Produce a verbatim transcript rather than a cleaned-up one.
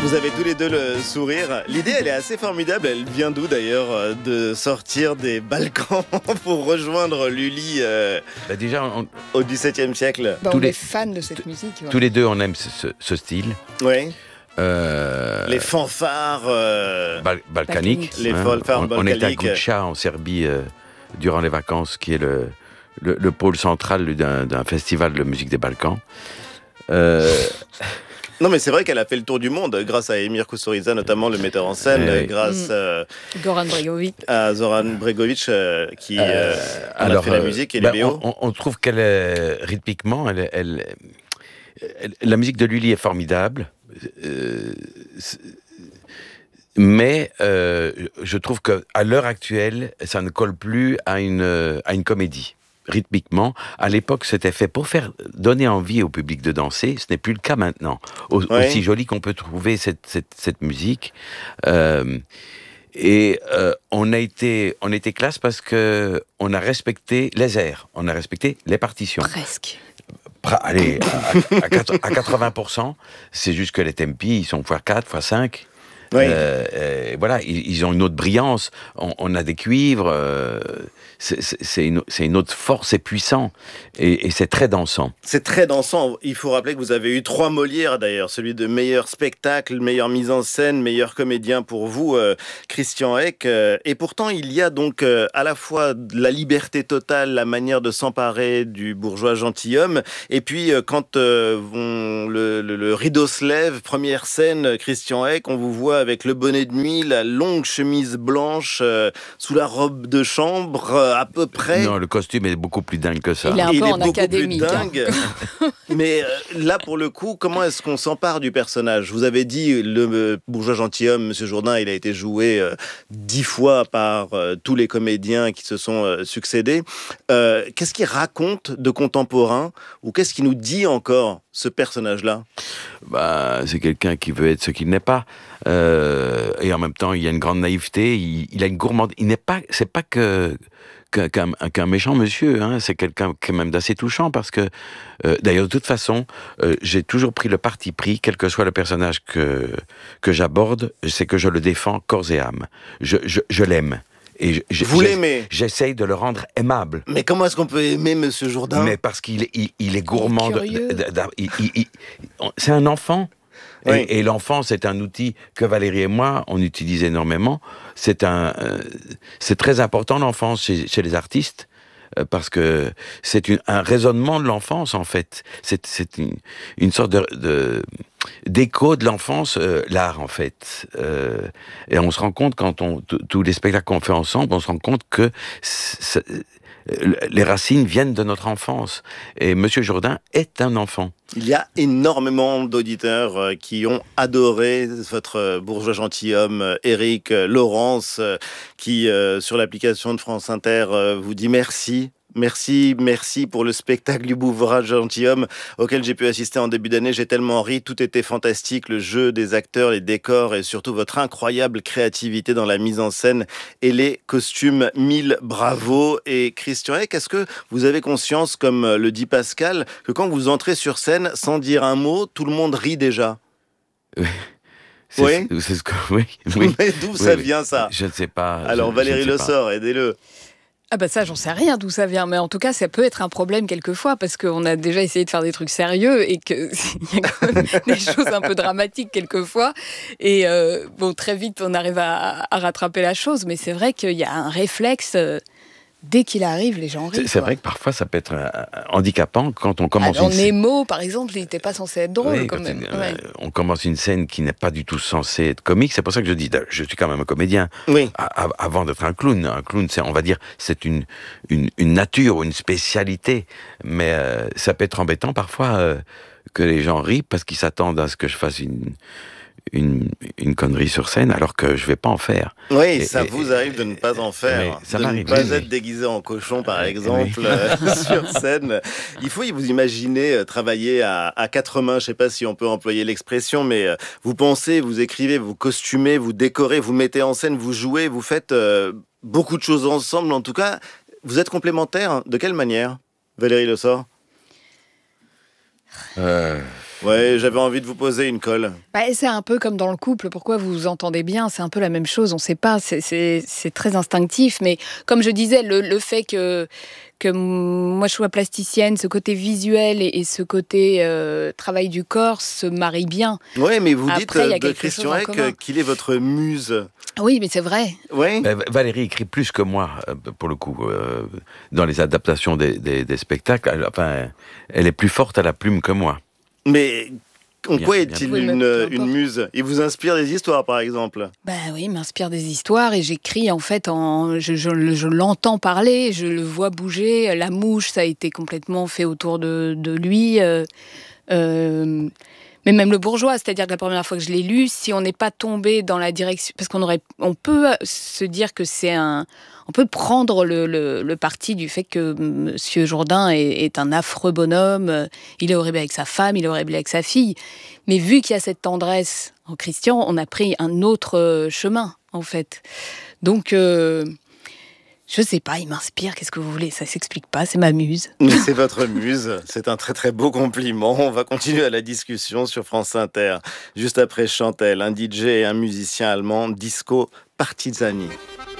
Vous avez tous les deux le sourire. L'idée, elle est assez formidable. Elle vient d'où d'ailleurs, de sortir des Balkans pour rejoindre Lully euh, bah déjà, on, au dix-septième siècle? Bah, tous on les, est fan de cette musique. Ouais. Tous les deux, on aime ce, ce, ce style. Oui. Euh, les fanfares euh, bal- balkaniques. Les hein. fanfares on, balkaniques. On était à Guča, en Serbie, euh, durant les vacances, qui est le, le, le pôle central d'un, d'un festival de musique des Balkans. Euh, Non, mais c'est vrai qu'elle a fait le tour du monde grâce à Emir Kusturica, notamment le metteur en scène, euh, grâce euh, Goran Bregovic. à Zoran Bregovic euh, qui euh, en alors, a fait la musique et ben, les B O. On, on trouve qu'elle est, rythmiquement, elle, elle, elle, la musique de Lully est formidable. Euh, c'est, mais euh, je trouve qu'à l'heure actuelle, ça ne colle plus à une, à une comédie. Rythmiquement, à l'époque, c'était fait pour faire donner envie au public de danser. Ce n'est plus le cas maintenant. Au, ouais. Aussi joli qu'on peut trouver cette, cette, cette musique. Euh, et euh, on a été, on était classe parce que on a respecté les airs, on a respecté les partitions. Presque. Pra- allez, à, à, à quatre-vingts pour cent, c'est juste que les tempi, ils sont fois quatre, fois cinq. Oui. Euh, et voilà, ils, ils ont une autre brillance. On, on a des cuivres. Euh, c'est, c'est, c'est, une, c'est une autre force, c'est puissant. Et, et c'est très dansant. C'est très dansant. Il faut rappeler que vous avez eu trois Molières d'ailleurs. Celui de meilleur spectacle, meilleure mise en scène, meilleur comédien pour vous, euh, Christian Eck. Euh, et pourtant, il y a donc euh, à la fois la liberté totale, la manière de s'emparer du bourgeois gentilhomme. Et puis, euh, quand euh, on, le, le, le rideau se lève, première scène, Christian Eck, on vous voit avec le bonnet de nuit, la longue chemise blanche, euh, sous la robe de chambre, euh, à peu près. Non, le costume est beaucoup plus dingue que ça. Il est un Il peu est en beaucoup académique. plus dingue. Hein. Mais euh, là, pour le coup, comment est-ce qu'on s'empare du personnage? Vous avez dit, le euh, bourgeois gentilhomme, Monsieur Jourdain, il a été joué euh, dix fois par euh, tous les comédiens qui se sont euh, succédés. Euh, qu'est-ce qu'il raconte de contemporain, ou qu'est-ce qu'il nous dit encore, ce personnage-là? Bah, c'est quelqu'un qui veut être ce qu'il n'est pas. Euh, et en même temps, il a une grande naïveté, il, il a une gourmande. Il n'est pas, c'est pas que, qu'un, qu'un, qu'un méchant monsieur, hein, c'est quelqu'un quand même d'assez touchant parce que, euh, d'ailleurs, de toute façon, euh, j'ai toujours pris le parti pris, quel que soit le personnage que, que j'aborde, c'est que je le défends corps et âme. Je, je, je l'aime. Et je, Vous l'aimez? J'essaye de le rendre aimable. Mais comment est-ce qu'on peut aimer Monsieur Jourdain? Mais parce qu'il il, il est gourmand. Il est curieux. de, de, de, de, il, il, il, c'est un enfant. Oui. Et, et l'enfant, c'est un outil que Valérie et moi, on utilise énormément. C'est, un, euh, c'est très important, l'enfance, chez, chez les artistes, euh, parce que c'est une, un raisonnement de l'enfance, en fait. C'est, c'est une, une sorte de, de, d'écho de l'enfance, euh, l'art, en fait. Euh, et on se rend compte, quand on, tous les spectacles qu'on fait ensemble, on se rend compte que c'est, les racines viennent de notre enfance. Et Monsieur Jourdain est un enfant. Il y a énormément d'auditeurs qui ont adoré votre bourgeois gentilhomme, Éric, Laurence, qui, sur l'application de France Inter, vous dit merci. Merci, merci pour le spectacle du bourgeois gentilhomme auquel j'ai pu assister en début d'année. J'ai tellement ri, tout était fantastique, le jeu des acteurs, les décors et surtout votre incroyable créativité dans la mise en scène et les costumes. Mille bravo. Et Christian Eck, est-ce que vous avez conscience, comme le dit Pascal, que quand vous entrez sur scène, sans dire un mot, tout le monde rit déjà? Oui. C'est, oui. c'est, c'est ce que, oui, oui. Mais d'où oui, ça oui. vient, ça? Je ne sais pas. Alors je, Valérie je Le pas. Sort, aidez-le. Ah bah ça, j'en sais rien d'où ça vient, mais en tout cas, ça peut être un problème quelquefois, parce qu'on a déjà essayé de faire des trucs sérieux et qu'il y a quand même des choses un peu dramatiques quelquefois. Et euh, bon, très vite, on arrive à, à rattraper la chose, mais c'est vrai qu'il y a un réflexe... Euh, dès qu'il arrive, les gens rient. C'est, c'est quoi. vrai que parfois, ça peut être euh, handicapant quand on commence ah, une scène. Nemo, par exemple, il n'était pas censé être drôle, Oui, quand quand même. une, Ouais. euh, on commence une scène qui n'est pas du tout censée être comique. C'est pour ça que je dis, je suis quand même un comédien. Oui. À, à, avant d'être un clown. Un clown, c'est, on va dire, c'est une, une, une nature ou une spécialité. Mais euh, ça peut être embêtant parfois euh, que les gens rient parce qu'ils s'attendent à ce que je fasse une... Une, une connerie sur scène alors que je vais pas en faire. Oui, et, ça et, vous arrive de ne pas en faire, ça de m'arrive, ne pas oui, être oui. déguisé en cochon par Oui, exemple oui. euh, sur scène. Il faut vous imaginer euh, travailler à, à quatre mains, je sais pas si on peut employer l'expression, mais euh, vous pensez, vous écrivez, vous costumez, vous décorez, vous mettez en scène, vous jouez, vous faites euh, beaucoup de choses ensemble. En tout cas, vous êtes complémentaires. De quelle manière, Valérie Le Sort? Euh... Ouais, j'avais envie de vous poser une colle. Bah, c'est un peu comme dans le couple, pourquoi vous vous entendez bien, c'est un peu la même chose, on ne sait pas, c'est, c'est, c'est très instinctif, mais comme je disais, le, le fait que, que moi je sois plasticienne, ce côté visuel et, et ce côté euh, travail du corps se marient bien. Oui, mais vous Après, dites il y a de quelque Christian chose en Eck commun. qu'il est votre muse. Oui, mais c'est vrai. Oui. Ben, Valérie écrit plus que moi, euh, pour le coup, euh, dans les adaptations des, des, des spectacles. Elle, enfin, elle est plus forte à la plume que moi. Mais en Bien, quoi bien. est-il Oui, mais une, peu importe. une muse? Il vous inspire des histoires, par exemple? Ben oui, il m'inspire des histoires et j'écris en fait, en, je, je, le- je l'entends parler, je le vois bouger. La mouche, ça a été complètement fait autour de, de lui. euh, euh, mais même le bourgeois, c'est-à-dire que la première fois que je l'ai lu, si on n'est pas tombé dans la direction, parce qu'on aurait, on peut se dire que c'est un, on peut prendre le, le, le parti du fait que Monsieur Jourdain est, est un affreux bonhomme, euh, il est horrible avec sa femme, il est horrible avec sa fille, mais vu qu'il y a cette tendresse en Christian, on a pris un autre euh, chemin en fait. Donc euh, je sais pas, il m'inspire, qu'est-ce que vous voulez, ça s'explique pas, c'est ma muse. C'est votre muse, c'est un très très beau compliment. On va continuer à la discussion sur France Inter. Juste après Chantelle, un D J et un musicien allemand, Disco Partizani.